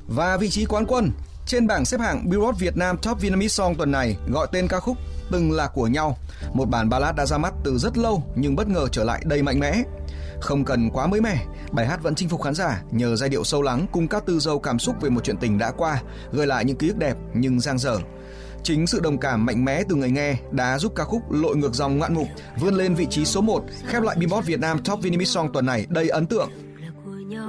Và vị trí quán quân trên bảng xếp hạng Billboard Việt Nam Top Vietnamese Song tuần này gọi tên ca khúc Từng Là Của Nhau, một bản ballad đã ra mắt từ rất lâu nhưng bất ngờ trở lại đầy mạnh mẽ. Không cần quá mới mẻ, bài hát vẫn chinh phục khán giả nhờ giai điệu sâu lắng cùng các tư dâu cảm xúc về một chuyện tình đã qua, gợi lại những ký ức đẹp nhưng dang dở. Chính sự đồng cảm mạnh mẽ từ người nghe đã giúp ca khúc lội ngược dòng ngoạn mục vươn lên vị trí số 1, khép lại Billboard Việt Nam Top Vietnamese Song tuần này đầy ấn tượng.